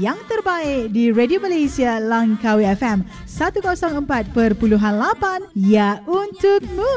yang terbaik di Radio Malaysia Langkawi FM 104.8, ya untukmu.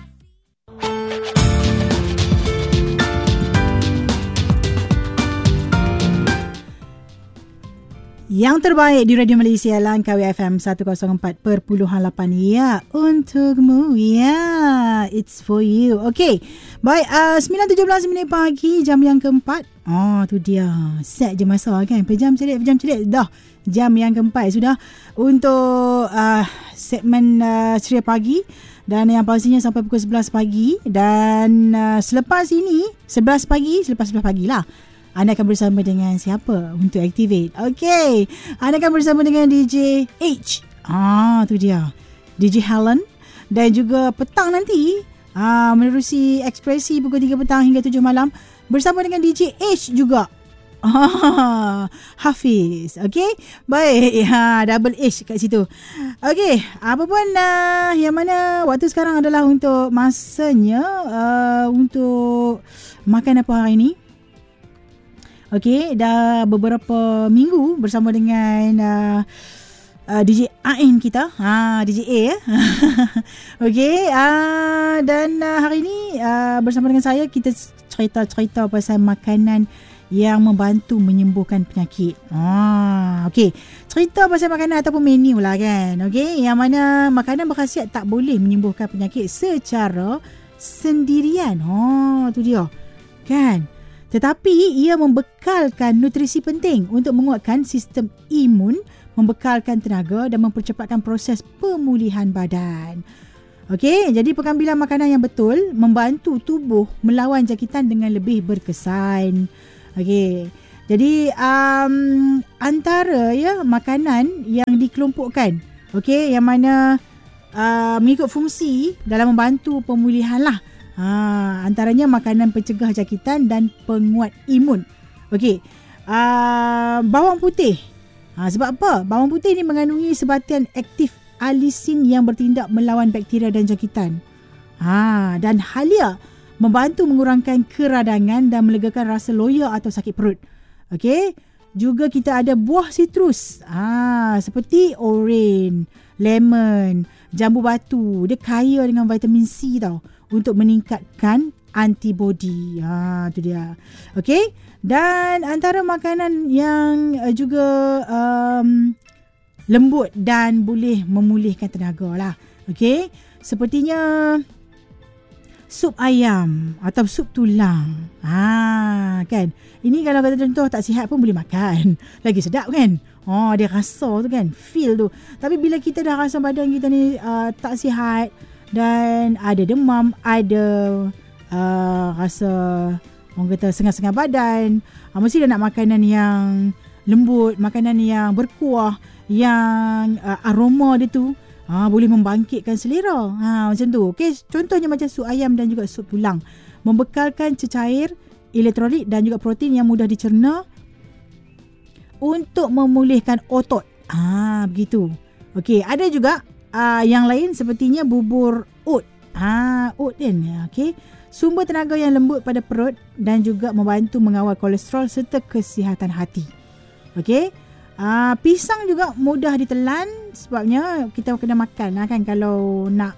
Yang terbaik di Radio Malaysia Langkawi FM 104.8, ya untukmu, ya it's for you. Okay, baik, 9.17 minit pagi, jam yang keempat. Oh, tu dia, set je masa kan, pejam celik dah jam yang keempat sudah untuk segmen Ceria Pagi. Dan yang pastinya sampai pukul 11 pagi. Dan selepas ini 11 pagi lah, anda akan bersama dengan siapa untuk Activate? Okey, anda akan bersama dengan DJ H. Tu dia, DJ Helen. Dan juga petang nanti, menerusi Ekspresi pukul 3 petang hingga 7 malam bersama dengan DJ H juga. Hafiz. Okey, baik, double H kat situ. Okey, apa pun yang mana waktu sekarang adalah untuk masanya untuk makan apa hari ini. Okey, dah beberapa minggu bersama dengan DJ Ain kita, DJ A ya. Okey, dan hari ini bersama dengan saya kita cerita pasal makanan yang membantu menyembuhkan penyakit. Okey, cerita pasal makanan ataupun menu lah kan. Okey, yang mana makanan berkhasiat tak boleh menyembuhkan penyakit secara sendirian. Tu dia kan. Tetapi ia membekalkan nutrisi penting untuk menguatkan sistem imun, membekalkan tenaga dan mempercepatkan proses pemulihan badan. Okey, jadi pengambilan makanan yang betul membantu tubuh melawan jangkitan dengan lebih berkesan. Okey, jadi antara makanan yang dikelompokkan, okey, yang mana mengikut fungsi dalam membantu pemulihan lah. Antaranya makanan pencegah jangkitan dan penguat imun. Okey, bawang putih. Sebab apa? Bawang putih ni mengandungi sebatian aktif alisin yang bertindak melawan bakteria dan jangkitan. Dan halia membantu mengurangkan keradangan dan melegakan rasa loya atau sakit perut. Okey, juga kita ada buah sitrus. Seperti oren, lemon, jambu batu. Dia kaya dengan vitamin C tau, untuk meningkatkan antibody. Tu dia. Okey, dan antara makanan yang juga lembut dan boleh memulihkan tenaga lah. Okey, sepertinya sup ayam atau sup tulang. Kan, ini kalau kata contoh tak sihat pun boleh makan. Lagi sedap kan. Dia rasa tu kan, feel tu. Tapi bila kita dah rasa badan kita ni tak sihat dan ada demam, ada rasa orang kata sengah-sengah badan, mesti dah nak makanan yang lembut, makanan yang berkuah, yang aroma dia tu boleh membangkitkan selera. Macam tu. Okay, contohnya macam sup ayam dan juga sup tulang, membekalkan cecair, elektrolit dan juga protein yang mudah dicerna untuk memulihkan otot. Begitu. Okey, ada juga yang lain sepertinya bubur oat. Oat kan. Okey, sumber tenaga yang lembut pada perut dan juga membantu mengawal kolesterol serta kesihatan hati. Okey, pisang juga mudah ditelan, sebabnya kita kena makan kan kalau nak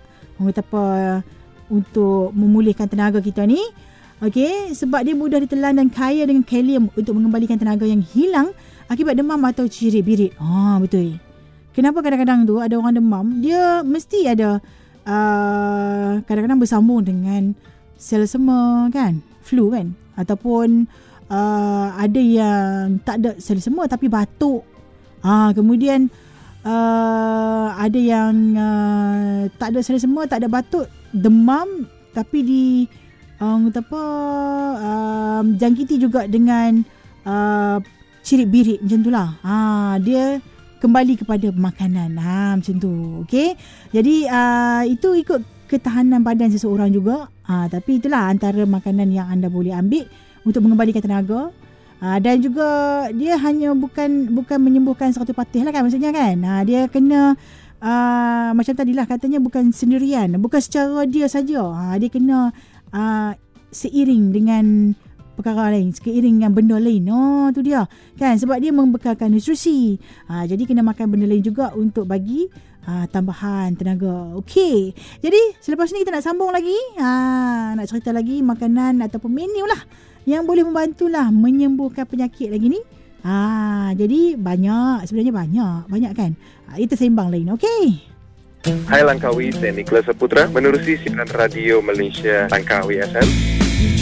untuk memulihkan tenaga kita ni. Okey, sebab dia mudah ditelan dan kaya dengan kalium untuk mengembalikan tenaga yang hilang akibat demam atau cirit-birit. Betul. Kenapa kadang-kadang tu ada orang demam, dia mesti ada kadang-kadang bersambung dengan selesema kan, flu kan, ataupun ada yang tak ada selesema tapi batuk. Kemudian ada yang tak ada selesema, tak ada batuk, demam tapi jangkiti juga dengan cirit-birit macam tu lah. Dia kembali kepada makanan. Macam tu. Okey. Jadi itu ikut ketahanan badan seseorang juga. Tapi itulah antara makanan yang anda boleh ambil untuk mengembalikan tenaga. Dan juga dia hanya bukan menyembuhkan satu patih lah kan, maksudnya kan. Dia kena macam tadilah katanya bukan sendirian, bukan secara dia saja. Dia kena seiring dengan perkara lain seiring dengan benda lain. Tu dia kan, sebab dia membekalkan nutrisi. Jadi kena makan benda lain juga untuk bagi tambahan tenaga. Okey. Jadi selepas ni kita nak sambung lagi. Nak cerita lagi makanan ataupun menu lah yang boleh membantulah menyembuhkan penyakit lagi ni. Jadi sebenarnya banyak kan. Kita sembang lain. Okey. Hai Langkawi, saya Nicholas Saputra menerusi siaran radio Malaysia Langkawi FM.